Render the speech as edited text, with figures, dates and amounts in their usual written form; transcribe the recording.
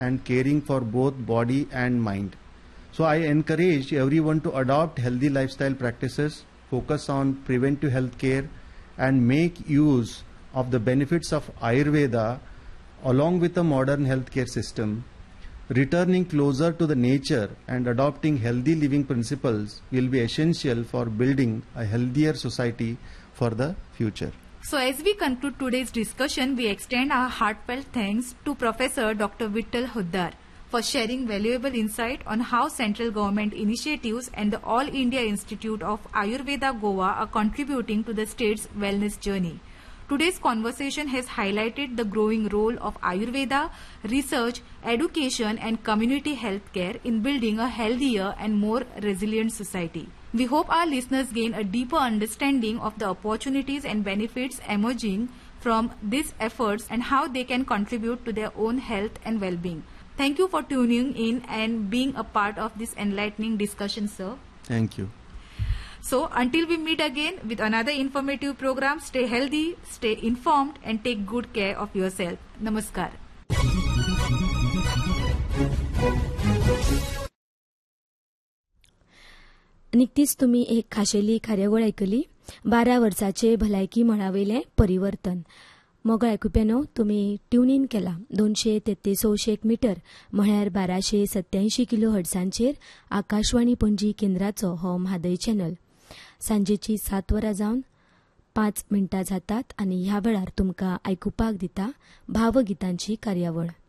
and caring for both body and mind. So I encourage everyone to adopt healthy lifestyle practices, focus on preventive health care, and make use of the benefits of Ayurveda along with a modern healthcare system. Returning closer to the nature and adopting healthy living principles will be essential for building a healthier society for the future. So as we conclude today's discussion, we extend our heartfelt thanks to Professor Dr. Vittal Huddar for sharing valuable insight on how central government initiatives and the All India Institute of Ayurveda Goa are contributing to the state's wellness journey. Today's conversation has highlighted the growing role of Ayurveda, research, education and community healthcare in building a healthier and more resilient society. We hope our listeners gain a deeper understanding of the opportunities and benefits emerging from these efforts and how they can contribute to their own health and well-being. Thank you for tuning in and being a part of this enlightening discussion, sir. Thank you. So, until we meet again with another informative program, stay healthy, stay informed and take good care of yourself. Namaskar. निकतीच तुम्ही एक खाशेली कार्यावळ आयकली 12 वर्साचे भलायकी मळावेले परिवर्तन. मोगळ आयकुप्यानो, तुम्ही tune in केला 233 metre म्हळ्यार 1287 kilo हर्ट्सांचेर Akashvani Panaji केंद्राचो हो म्हादय चॅनल. सांजेची 7 वरां जावन 5 मिनटां जातात आनी ह्या वेळार तुमकां आयकुपाक दिता भावगितांची कार्यावळ.